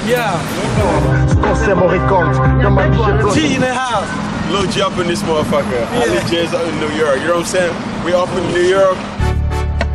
Yeah. T in the house. Lil G up in this motherfucker. Ali J's out in New York. You know what I'm saying? We up in New York.